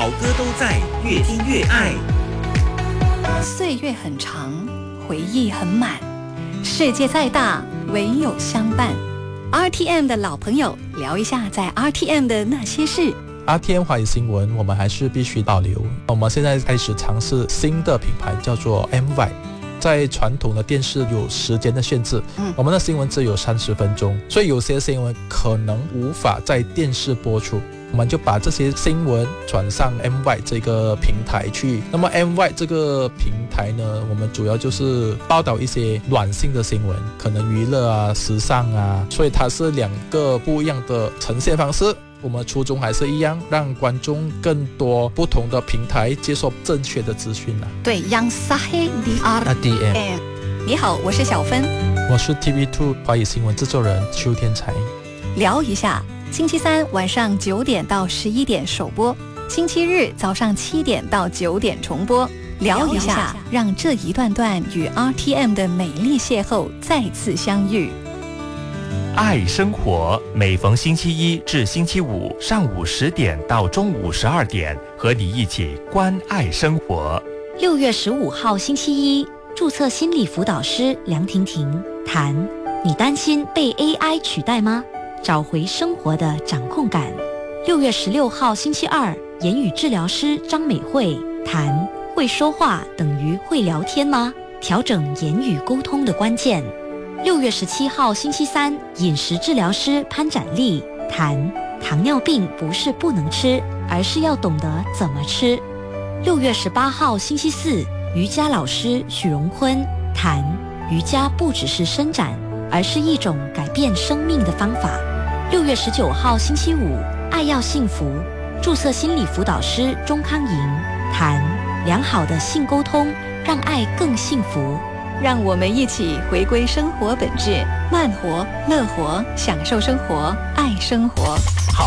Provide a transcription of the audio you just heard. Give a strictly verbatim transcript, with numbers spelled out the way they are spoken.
好歌都在，越听越爱。 岁月很长，回忆很满，世界再大，唯有相伴。R T M 的老朋友，聊一下在 R T M 的那些事。 R T M 华语新闻，我们还是必须保留。我们现在开始尝试新的品牌，叫做 M Y。在传统的电视有时间的限制，嗯，我们的新闻只有三十分钟，所以有些新闻可能无法在电视播出。我们就把这些新闻转上 M Y 这个平台去。那么 M Y 这个平台呢，我们主要就是报道一些软性的新闻，可能娱乐啊、时尚啊，所以它是两个不一样的呈现方式。我们初衷还是一样，让观众更多不同的平台接受正确的资讯啊。 对，yang sahe di R T M。你好，我是小芬， 我是 T V 二 华语新闻制作人邱天才。 聊一下，星期三晚上九点到十一点首播，星期日早上七点到九点重播。聊一下，让这一段段与 R T M 的美丽邂逅再次相遇。 爱生活，每逢星期一至星期五上午十点到中午十二点，和你一起关爱生活。 六月十五号星期一，注册心理辅导师梁婷婷谈：你担心被 A I 取代吗？找回生活的掌控感。六月十六号星期二，言语治疗师张美惠谈：会说话等于会聊天吗？调整言语沟通的关键。六月十七号星期三，饮食治疗师潘展丽谈：糖尿病不是不能吃，而是要懂得怎么吃。六月十八号星期四，瑜伽老师许荣坤谈：瑜伽不只是伸展，而是一种改变生命的方法。六月十九号星期五，爱要幸福，注册心理辅导师钟康莹谈：良好的性沟通让爱更幸福。 让我们一起回归生活本质，慢活、乐活，享受生活，爱生活。